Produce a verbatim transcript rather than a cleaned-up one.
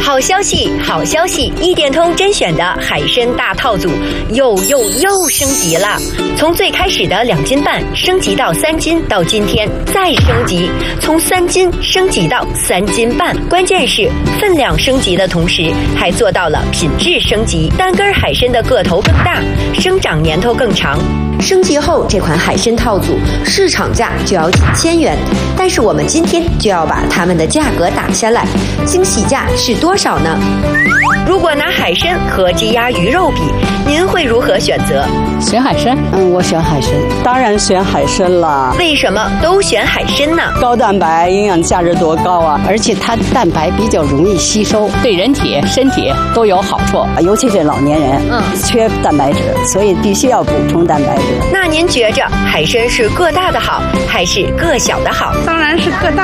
好消息，好消息！一点通甄选的海参大套组又又又升级了，从最开始的两斤半升级到三斤，到今天再升级，从三斤升级到三斤半。关键是分量升级的同时，还做到了品质升级，单根海参的个头更大，生长年头更长。升级后，这款海参套组市场价就要几千元，但是我们今天就要把它们的价格打下来，惊喜价是多少呢？如果拿海参和鸡鸭鱼肉比，您会如何选择？ 选海参。 嗯，我选海参，当然选海参了。 为什么都选海参呢？ 高蛋白，营养价值多高啊！ 而且它蛋白比较容易吸收，对人体身体都有好处， 尤其是老年人，嗯，缺蛋白质，所以必须要补充蛋白质。 那您觉着海参是个大的好，还是个小的好？ 当然是个大。